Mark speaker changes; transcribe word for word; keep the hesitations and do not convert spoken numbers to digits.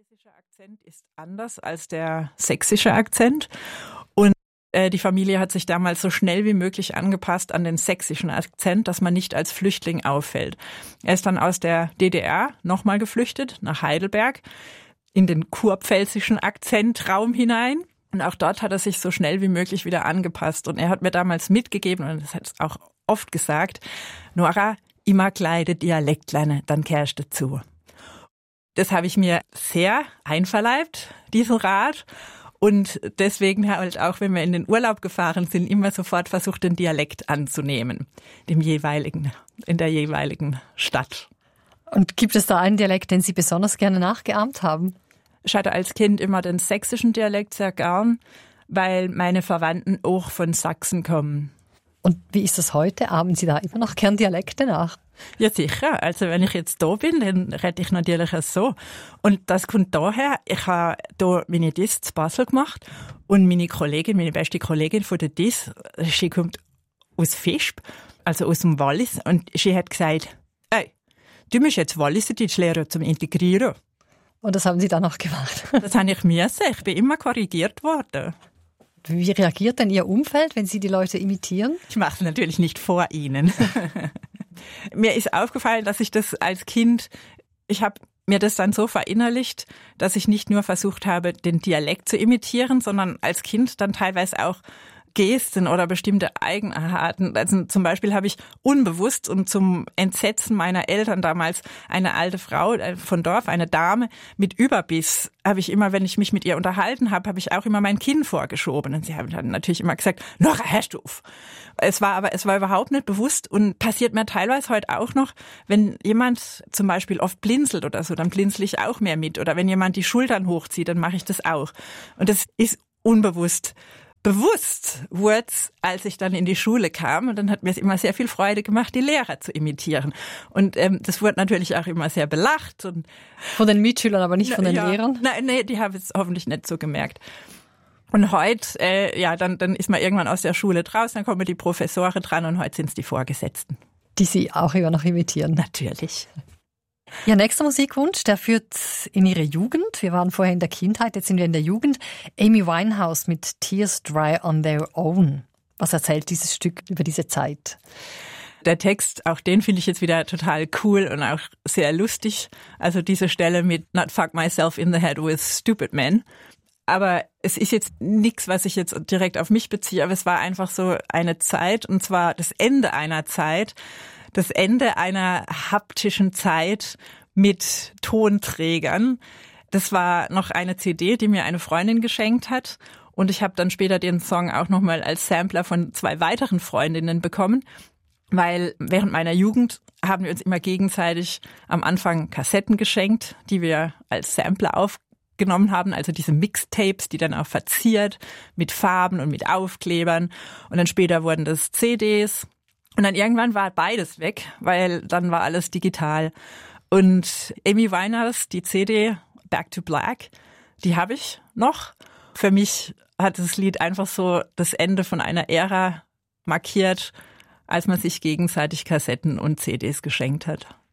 Speaker 1: walisische Akzent ist anders als der sächsische Akzent. Und äh, die Familie hat sich damals so schnell wie möglich angepasst an den sächsischen Akzent, dass man nicht als Flüchtling auffällt. Er ist dann aus der D D R nochmal geflüchtet nach Heidelberg in den kurpfälzischen Akzentraum hinein. Und auch dort hat er sich so schnell wie möglich wieder angepasst. Und er hat mir damals mitgegeben, und das hat er auch oft gesagt, Nora, immer kleide Dialekt lernen, dann kehrst du zu. Das habe ich mir sehr einverleibt, diesen Rat. Und deswegen halt auch, wenn wir in den Urlaub gefahren sind, immer sofort versucht, den Dialekt anzunehmen, dem jeweiligen, in der jeweiligen Stadt.
Speaker 2: Und gibt es da einen Dialekt, den Sie besonders gerne nachgeahmt haben?
Speaker 1: Ich hatte als Kind immer den sächsischen Dialekt sehr gern, weil meine Verwandten auch von Sachsen kommen.
Speaker 2: Und wie ist das heute? Ahmen Sie da immer noch gern Dialekte nach?
Speaker 1: Ja, sicher. Also wenn ich jetzt da bin, dann rede ich natürlich auch so. Und das kommt daher, ich habe da meine D I S zu Basel gemacht und meine Kollegin, meine beste Kollegin von der D I S, sie kommt aus Visp, also aus dem Wallis, und sie hat gesagt, ey, du musst jetzt Walliserdeutsch lernen zum Integrieren.
Speaker 2: Und das haben Sie dann noch gemacht?
Speaker 1: Das habe ich müssen. Ich bin immer korrigiert worden.
Speaker 2: Wie reagiert denn Ihr Umfeld, wenn Sie die Leute imitieren?
Speaker 1: Ich mache es natürlich nicht vor ihnen. Mir ist aufgefallen, dass ich das als Kind, ich habe mir das dann so verinnerlicht, dass ich nicht nur versucht habe, den Dialekt zu imitieren, sondern als Kind dann teilweise auch Gesten oder bestimmte Eigenarten. Also zum Beispiel habe ich unbewusst und zum Entsetzen meiner Eltern damals eine alte Frau von Dorf, eine Dame mit Überbiss, habe ich immer, wenn ich mich mit ihr unterhalten habe, habe ich auch immer mein Kinn vorgeschoben. Und sie haben dann natürlich immer gesagt, Nora, hörst du auf. Es war aber, es war überhaupt nicht bewusst und passiert mir teilweise heute auch noch, wenn jemand zum Beispiel oft blinzelt oder so, dann blinzel ich auch mehr mit. Oder wenn jemand die Schultern hochzieht, dann mache ich das auch. Und das ist unbewusst. Bewusst wurde es, als ich dann in die Schule kam, und dann hat mir es immer sehr viel Freude gemacht, die Lehrer zu imitieren. Und ähm, das wurde natürlich auch immer sehr belacht. Und
Speaker 2: von den Mitschülern, aber nicht von den
Speaker 1: ja,
Speaker 2: Lehrern?
Speaker 1: Nein, nee, die haben es hoffentlich nicht so gemerkt. Und heute, äh, ja, dann, dann ist man irgendwann aus der Schule draußen, dann kommen die Professoren dran und heute sind es die Vorgesetzten.
Speaker 2: Die Sie auch immer noch imitieren?
Speaker 1: Natürlich.
Speaker 2: Ihr nächster Musikwunsch, der führt in Ihre Jugend. Wir waren vorher in der Kindheit, jetzt sind wir in der Jugend. Amy Winehouse mit Tears Dry on Their Own. Was erzählt dieses Stück über diese Zeit?
Speaker 1: Der Text, auch den finde ich jetzt wieder total cool und auch sehr lustig. Also diese Stelle mit Not fuck myself in the head with stupid men. Aber es ist jetzt nichts, was ich jetzt direkt auf mich beziehe, aber es war einfach so eine Zeit, und zwar das Ende einer Zeit, das Ende einer haptischen Zeit mit Tonträgern. Das war noch eine C D, die mir eine Freundin geschenkt hat. Und ich habe dann später den Song auch nochmal als Sampler von zwei weiteren Freundinnen bekommen. Weil während meiner Jugend haben wir uns immer gegenseitig am Anfang Kassetten geschenkt, die wir als Sampler aufgenommen haben. Also diese Mixtapes, die dann auch verziert mit Farben und mit Aufklebern. Und dann später wurden das C Ds. Und dann irgendwann war beides weg, weil dann war alles digital. Und Amy Winehouse, die C D Back to Black, die habe ich noch. Für mich hat das Lied einfach so das Ende von einer Ära markiert, als man sich gegenseitig Kassetten und C Ds geschenkt hat.